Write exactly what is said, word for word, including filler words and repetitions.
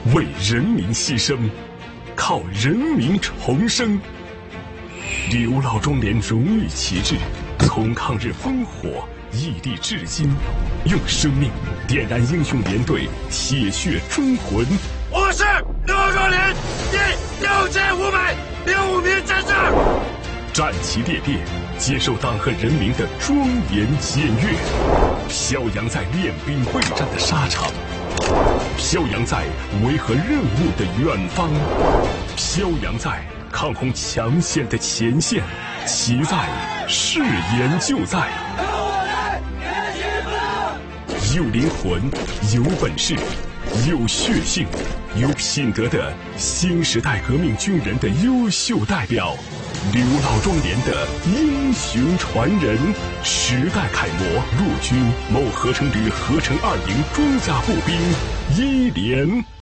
为人民牺牲，靠人民重生。刘老庄连荣誉旗帜，从抗日烽火屹立至今，用生命点燃英雄连队铁血忠魂。 我是刘老庄连第六千五百零五名战士， 战旗列列，接受党和人民的庄严检阅，飘扬在练兵备战的沙场，飘扬在维和任务的远方，飘扬在抗洪抢险的前线，其在誓言就在。有灵魂，有本事，有血性，有品德的新时代革命军人的优秀代表，刘老庄连的英雄传人，时代楷模，陆军某合成旅合成二营装甲步兵一连。